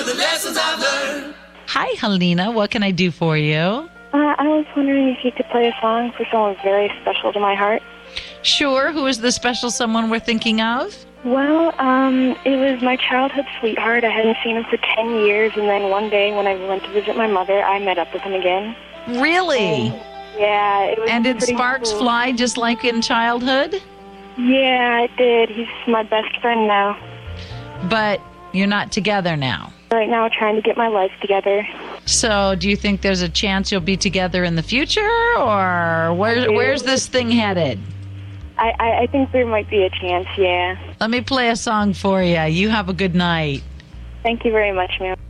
the lessons I've learned. Hi, Helena. What can I do for you? I was wondering if you could play a song for someone very special to my heart. Sure. Who is the special someone we're thinking of? Well, it was my childhood sweetheart. I hadn't seen him for 10 years, and then one day when I went to visit my mother, I met up with him again. Really? Yeah, it was. And did pretty sparks cool. fly just like in childhood? Yeah, it did. He's my best friend now. But you're not together now. Right now, trying to get my life together. So do you think there's a chance you'll be together in the future? Or where's this thing headed? I think there might be a chance, yeah. Let me play a song for you. You have a good night. Thank you very much, ma'am.